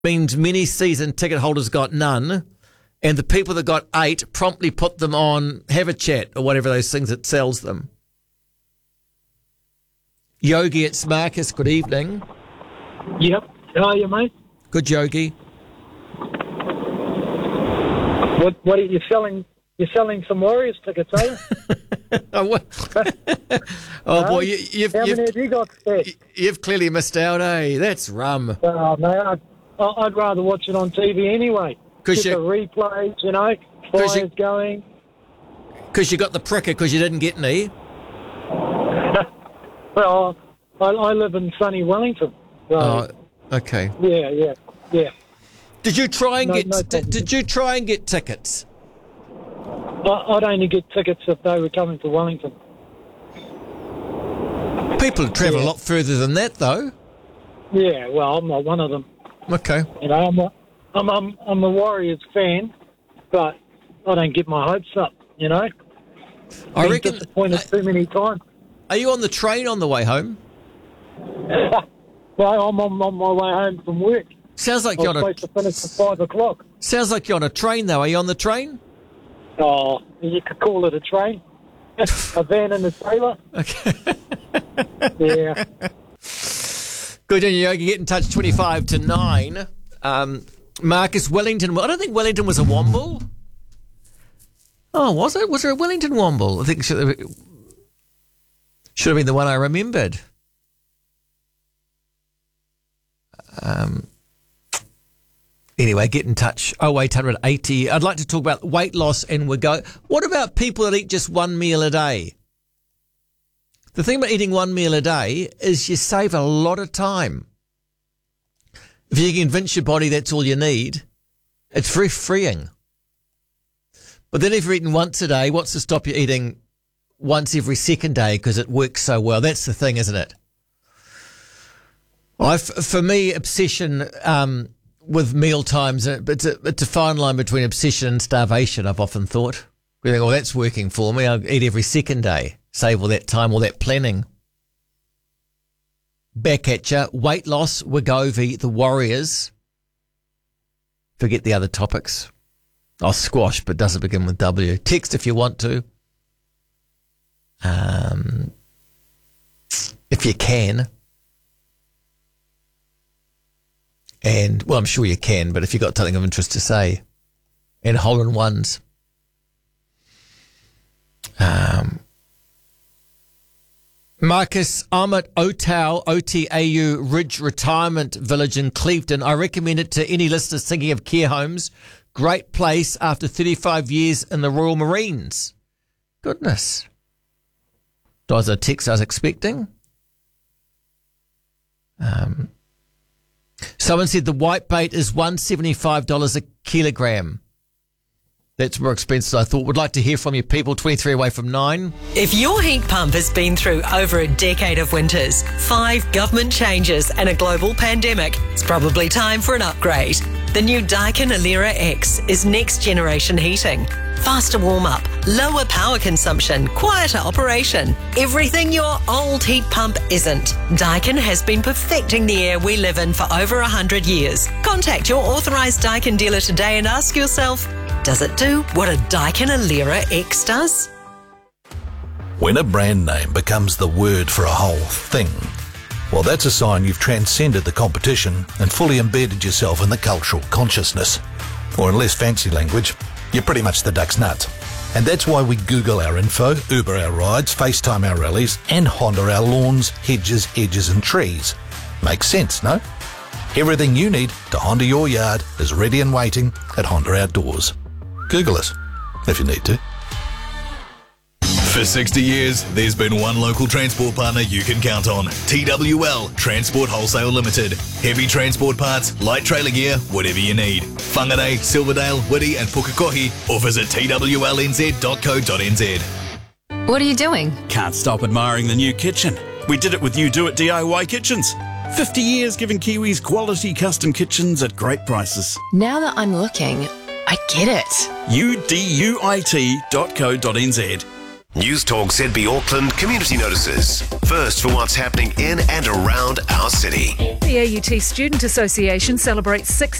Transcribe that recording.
means many season ticket holders got none, and the people that got 8 promptly put them on Have a Chat or whatever those things that sells them. Yogi, it's Marcus. Good evening. Yep. How are you, mate? Good, Yogi. What are you selling? You're selling some Warriors tickets, are you? Boy, you've how many have you got there? You've clearly missed out, eh? That's rum. Mate, I'd rather watch it on TV anyway. Get the replays, fires going. Because you got the pricker because you didn't get any. Well, I live in sunny Wellington. So, okay. Yeah. Did you try and Did you try and get tickets? I'd only get tickets if they were coming to Wellington. People travel a lot further than that, though. Yeah, well, I'm not one of them. Okay. I'm a Warriors fan, but I don't get my hopes up. I reckon disappointed too many times. Are you on the train on the way home? Well, I'm on my way home from work. Sounds like I you're was supposed to finish at 5 o'clock. Sounds like you're on a train, though. Are you on the train? Oh, you could call it a train. A van and a trailer. Okay. Yeah. Good on you, Yogi. Get in touch 25 to 9. Marcus, Wellington. I don't think Wellington was a Womble. Oh, was it? Was there a Wellington Womble? I think it should have been the one I remembered. Anyway, get in touch. 0880. I'd like to talk about weight loss and what about people that eat just one meal a day? The thing about eating one meal a day is you save a lot of time. If you can convince your body that's all you need, it's very freeing. But then if you're eating once a day, what's to stop you eating once every second day because it works so well? That's the thing, isn't it? For me, obsession with meal times, it's a fine line between obsession and starvation, I've often thought. You think, that's working for me. I'll eat every second day, save all that time, all that planning. Back at you. Weight loss, Wegovy, the Warriors. Forget the other topics. Squash, but doesn't begin with W. Text if you want to. If you can. And, well, I'm sure you can, but if you've got something of interest to say. And hole-in-ones. Marcus, I'm at Otau, O-T-A-U, Ridge Retirement Village in Clevedon. I recommend it to any listeners thinking of care homes. Great place after 35 years in the Royal Marines. Goodness. That was a text I was expecting. Someone said the white bait is $175 a kilogram. That's more expensive, I thought. Would like to hear from you people. 23 away from 9. If your heat pump has been through over a decade of winters, 5 government changes and a global pandemic, it's probably time for an upgrade. The new Daikin Alera X is next generation heating. Faster warm-up, lower power consumption, quieter operation. Everything your old heat pump isn't. Daikin has been perfecting the air we live in for over 100 years. Contact your authorised Daikin dealer today and ask yourself, does it do what a Daikin Alera X does? When a brand name becomes the word for a whole thing, well, that's a sign you've transcended the competition and fully embedded yourself in the cultural consciousness. Or in less fancy language, you're pretty much the duck's nuts. And that's why we Google our info, Uber our rides, FaceTime our rallies, and Honda our lawns, hedges, edges and trees. Makes sense, no? Everything you need to Honda your yard is ready and waiting at Honda Outdoors. Google us, if you need to. For 60 years, there's been one local transport partner you can count on. TWL Transport Wholesale Limited. Heavy transport parts, light trailer gear, whatever you need. Whangarei, Silverdale, Whitty and Pukekohe, or visit twlnz.co.nz. What are you doing? Can't stop admiring the new kitchen. We did it with You Do It DIY Kitchens. 50 years giving Kiwis quality custom kitchens at great prices. Now that I'm looking, I get it. uduit.co.nz. News Talk ZB Auckland community notices. First for what's happening in and around our city. The AUT Student Association celebrates 6